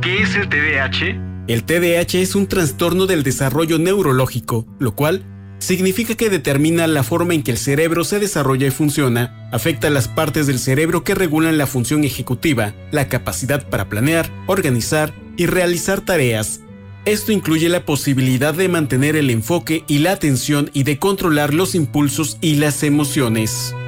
¿Qué es el TDAH? El TDAH es un trastorno del desarrollo neurológico, lo cual significa que determina la forma en que el cerebro se desarrolla y funciona, afecta las partes del cerebro que regulan la función ejecutiva, la capacidad para planear, organizar y realizar tareas. Esto incluye la posibilidad de mantener el enfoque y la atención y de controlar los impulsos y las emociones.